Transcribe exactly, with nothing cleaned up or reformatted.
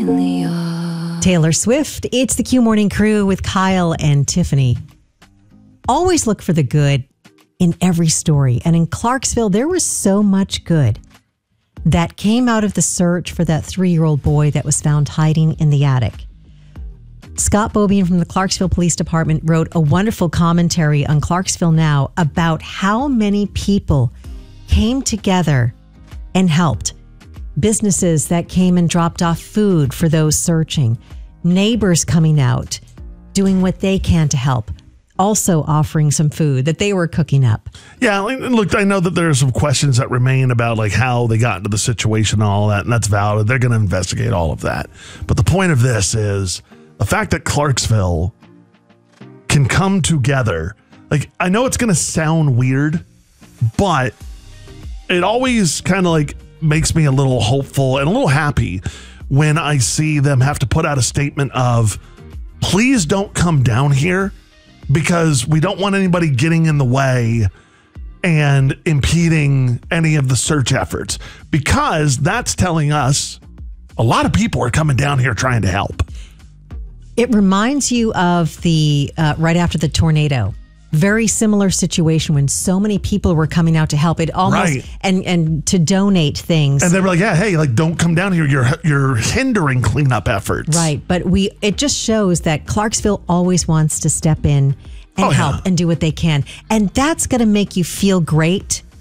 Taylor Swift. It's the Q Morning Crew with Kyle and Tiffany. Always look for the good in every story. And in Clarksville, there was so much good that came out of the search for that three-year-old boy that was found hiding in the attic. Scott Bobian from the Clarksville Police Department wrote a wonderful commentary on Clarksville Now about how many people came together and helped. Businesses that came and dropped off food for those searching. Neighbors coming out, doing what they can to help. Also offering some food that they were cooking up. Yeah, and look, I know that there are some questions that remain about like how they got into the situation and all that, and that's valid. They're going to investigate all of that. But the point of this is the fact that Clarksville can come together. Like, I know it's going to sound weird, but it always kind of like makes me a little hopeful and a little happy when I see them have to put out a statement of, please don't come down here because we don't want anybody getting in the way and impeding any of the search efforts, because that's telling us a lot of people are coming down here trying to help. It reminds you of the uh, right after the tornado. Very similar situation when so many people were coming out to help. It almost Right. and and to donate things. And they were like, yeah, hey, like, don't come down here. You're you're hindering cleanup efforts. Right. But we it just shows that Clarksville always wants to step in and Oh, help yeah. and do what they can. And that's going to make you feel great